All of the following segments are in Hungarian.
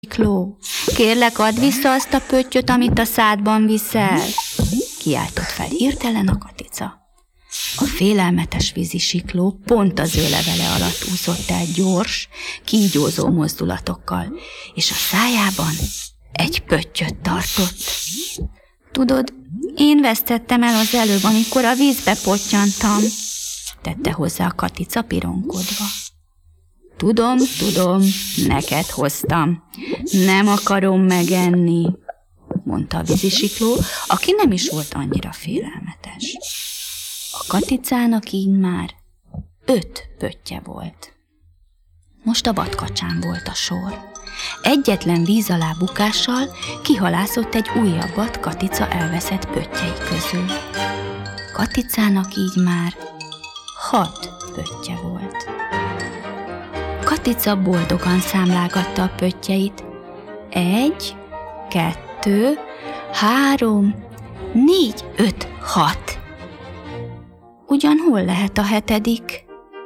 Kló, kérlek, add vissza azt a pöttyöt, amit a szádban viszel, kiáltott fel hirtelen a Katica. A félelmetes vízisikló pont az ő levele alatt úszott el gyors, kígyózó mozdulatokkal, és a szájában egy pöttyöt tartott. Tudod, én vesztettem el az előbb, amikor a vízbe pottyantam, tette hozzá a Katica pironkodva. Tudom, neked hoztam. Nem akarom megenni, mondta a vízisikló, aki nem is volt annyira félelmetes. A Katicának így már 5 pöttye volt. Most a vadkacsán volt a sor. Egyetlen víz alá bukással kihalászott egy újabbat Katica elveszett pöttyei közül. Katicának így már 6 pöttye volt. Katica boldogan számlálgatta a pöttyeit. 1, 2, 3, 4, 5, 6. Ugyan hol lehet a 7?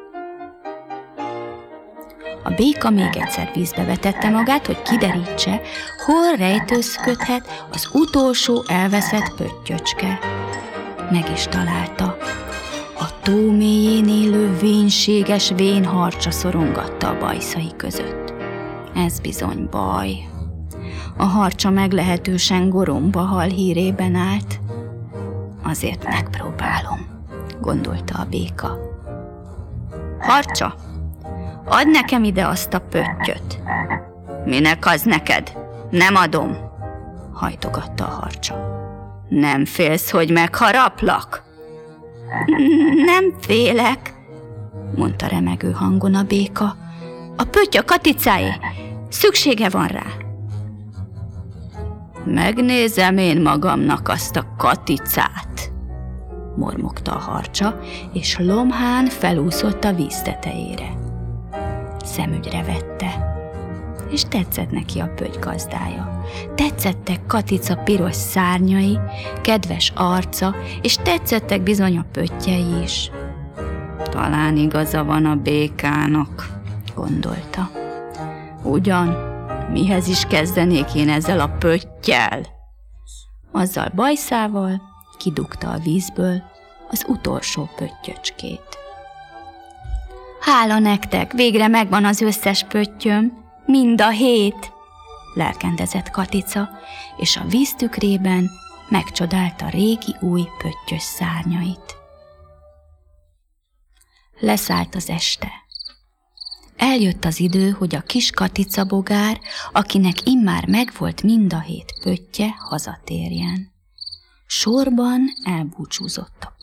A béka még egyszer vízbe vetette magát, hogy kiderítse, hol rejtőzködhet az utolsó elveszett pöttyöcske. Meg is találta. A tó mélyén élő vénséges vénharcsa szorongatta a bajszai között. Ez bizony baj. A harcsa meglehetősen goromba hal hírében állt. Azért megpróbálom, gondolta a béka. Harcsa, add nekem ide azt a pöttyöt. Minek az neked? Nem adom, hajtogatta a harcsa. Nem félsz, hogy megharaplak? Nem félek, mondta remegő hangon a béka. A pötty a Katicáé, szüksége van rá. Megnézem én magamnak azt a Katicát, mormogta a harcsa, és lomhán felúszott a víz tetejére. Szemügyre vette, és tetszett neki a pötty gazdája. Tetszettek Katica piros szárnyai, kedves arca, és tetszettek bizony a pöttyei is. Talán igaza van a békának, gondolta. Ugyan, mihez is kezdenék én ezzel a pöttyel? Azzal bajszával kidugta a vízből az utolsó pöttyöcskét. Hála nektek, végre megvan az összes pöttyöm, mind a 7, lelkendezett Katica, és a víz tükrében megcsodálta régi új pöttyös szárnyait. Leszállt az este. Eljött az idő, hogy a kis Katica bogár, akinek immár megvolt mind a 7 pöttye, hazatérjen. Sorban elbúcsúzott a